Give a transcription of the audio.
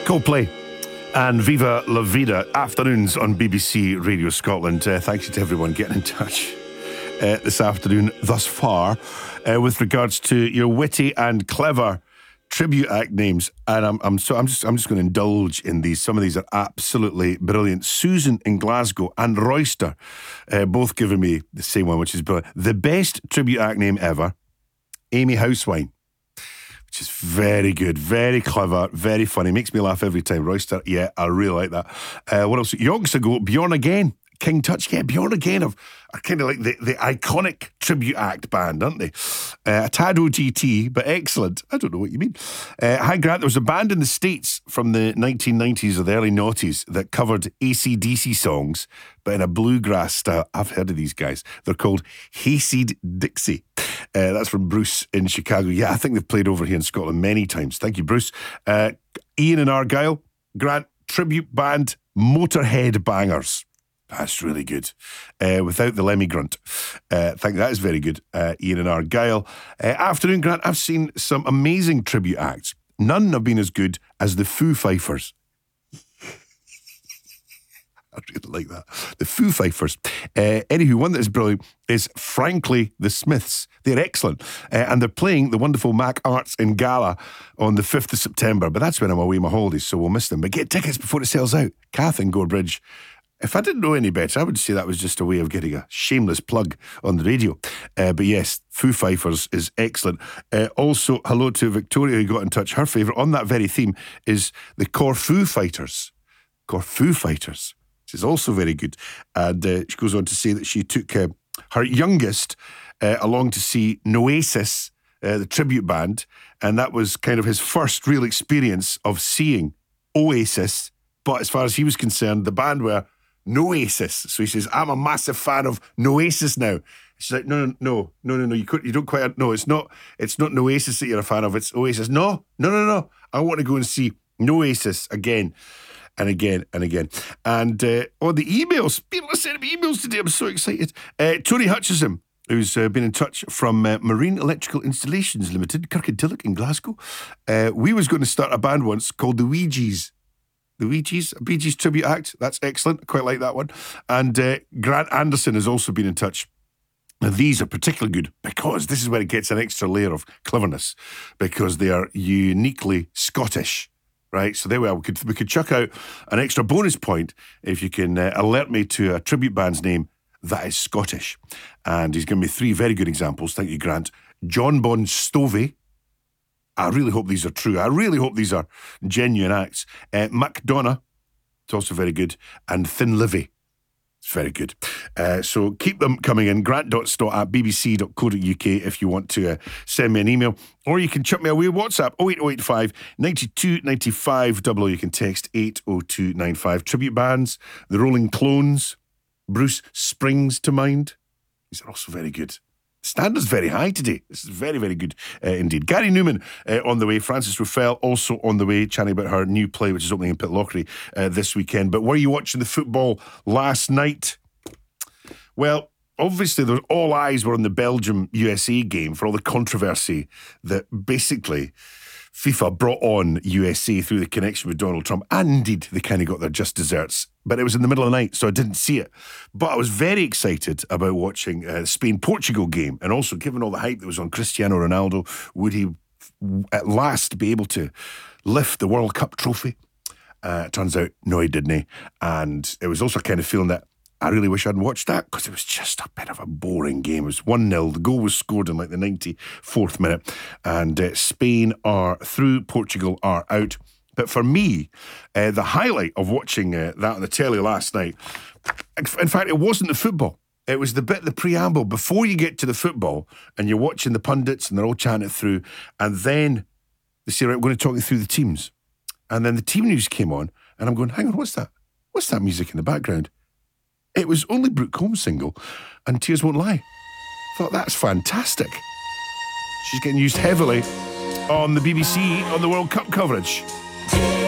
Coldplay and Viva La Vida, afternoons on BBC Radio Scotland. Thank you to everyone getting in touch this afternoon thus far with regards to your witty and clever tribute act names. And I'm just going to indulge in these. Some of these are absolutely brilliant. Susan in Glasgow and Royster both giving me the same one, which is brilliant. The best tribute act name ever, Amy Housewine. Which is very good, very clever, very funny. Makes me laugh every time. Royster, yeah, I really like that. What else? Yonks ago, Bjorn Again. King Touch, yeah, Bjorn Again are kind of like the iconic tribute act band, aren't they? A tad OGT, but excellent. I don't know what you mean. Hi, Grant. There was a band in the States from the 1990s or the early noughties that covered AC/DC songs, but in a bluegrass style. I've heard of these guys. They're called Hayseed Dixie. That's from Bruce in Chicago. Yeah, I think they've played over here in Scotland many times. Thank you, Bruce. Ian in Argyll. Grant, tribute band Motorhead Bangers. That's really good. Without the Lemmy Grunt. I think that is very good. Ian and Argyll. Afternoon, Grant. I've seen some amazing tribute acts. None have been as good as the Foo Fighters. I really like that. The Foo Fighters. Anywho, one that is brilliant is Frankly the Smiths. They're excellent. And they're playing the wonderful Mac Arts in Gala on the 5th of September. But that's when I'm away on my holidays, so we'll miss them. But get tickets before it sells out. Kath in Gorebridge. If I didn't know any better, I would say that was just a way of getting a shameless plug on the radio. But yes, Foo Fighters is excellent. Also, hello to Victoria who got in touch. Her favourite on that very theme is the Corfu Fighters. Corfu Fighters, which is also very good. And she goes on to say that she took her youngest along to see Noasis, the tribute band. And that was kind of his first real experience of seeing Oasis. But as far as he was concerned, the band were Noasis. So he says, I'm a massive fan of Noasis now. She's like, no. You don't quite. No, it's not Noasis that you're a fan of. It's Oasis. No. I want to go and see Noasis again and again and again. And on the emails, people are sending me emails today. I'm so excited. Tony Hutchison, who's been in touch from Marine Electrical Installations Limited, Kirkintilloch in Glasgow. We was going to start a band once called the Ouija's. The Bee Gees tribute act. That's excellent. I quite like that one. And Grant Anderson has also been in touch. Now, these are particularly good because this is where it gets an extra layer of cleverness because they are uniquely Scottish, right? So there we are. We could chuck out an extra bonus point if you can alert me to a tribute band's name that is Scottish. And he's given me 3 very good examples. Thank you, Grant. John Bon Stovey. I really hope these are true. I really hope these are genuine acts. MacDonough, it's also very good. And Thin Livy, it's very good. So keep them coming in. grant.stott@bbc.co.uk if you want to send me an email. Or you can chuck me away WhatsApp, 08085 92 95 00. You can text 80295. Tribute bands, the Rolling Clones, Bruce springs to mind. These are also very good. Standards very high today. This is very, very good indeed. Gary Newman on the way. Frances Ruffell also on the way, chatting about her new play, which is opening in Pitlochry this weekend. But were you watching the football last night? Well, obviously, all eyes were on the Belgium-USA game for all the controversy that basically FIFA brought on USA through the connection with Donald Trump. And indeed, they kind of got their just desserts. But it was in the middle of the night, so I didn't see it. But I was very excited about watching the Spain-Portugal game. And also, given all the hype that was on Cristiano Ronaldo, would he at last be able to lift the World Cup trophy? Turns out, no, he didn't. And it was also kind of feeling that I really wish I hadn't watched that because it was just a bit of a boring game. It was 1-0. The goal was scored in like the 94th minute. And Spain are through, Portugal are out. But for me, the highlight of watching that on the telly last night, in fact, it wasn't the football. It was the preamble before you get to the football and you're watching the pundits and they're all chatting it through. And then they say, right, we're going to talk you through the teams. And then the team news came on and I'm going, hang on, what's that? What's that music in the background? It was Only Brooke Combs' single, and Tears Won't Lie. I thought, that's fantastic. She's getting used heavily on the BBC on the World Cup coverage.